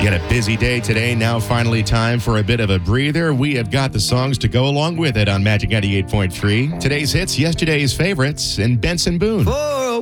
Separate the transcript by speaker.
Speaker 1: You had a busy day today. Now finally time for a bit of a breather. We have got the songs to go along with it on Magic 98.3. Today's hits, yesterday's favorites, and Benson Boone.
Speaker 2: For a